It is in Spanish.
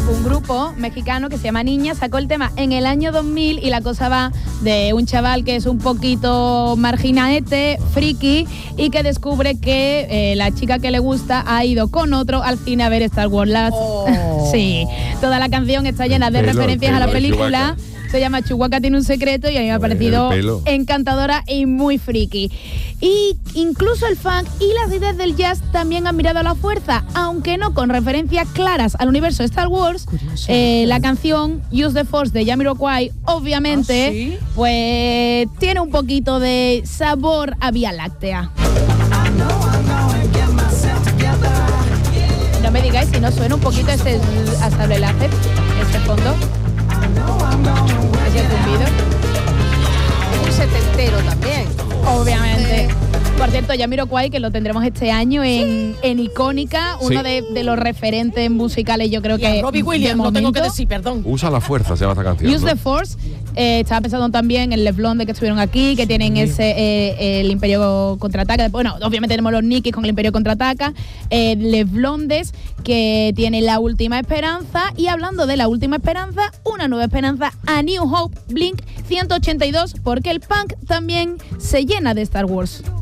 un grupo mexicano que se llama Niña sacó el tema en el año 2000 y la cosa va de un chaval que es un poquito marginadete, friki, y que descubre que la chica que le gusta ha ido con otro al cine a ver Star Wars. Sí, toda la canción está llena de referencias a la película. Se llama Chewbacca tiene un secreto y a mí me ha parecido encantadora y muy friki. Y incluso el funk y las ideas del jazz también han mirado a la fuerza, aunque no con referencias claras al universo de Star Wars. La canción Use the Force de Jamiroquai, obviamente, pues tiene un poquito de sabor a Vía Láctea. No me digáis si no suena un poquito este sable láser, este fondo. Así el zumbido. Un setentero también. Obviamente. Por cierto, Jamiroquai, que lo tendremos este año en Icónica, uno de los referentes musicales, yo creo que. Robbie Williams, no tengo que decir, perdón. Usa la fuerza, se llama esta canción. Use the Force. Estaba pensando también en Les Blondes que estuvieron aquí, que tienen el Imperio Contraataca. Bueno, obviamente tenemos los Nikis con el Imperio Contraataca. Les Blondes, que tiene La Última Esperanza. Y hablando de La Última Esperanza, una nueva esperanza, A New Hope, Blink 182, porque el punk también se llena de Star Wars.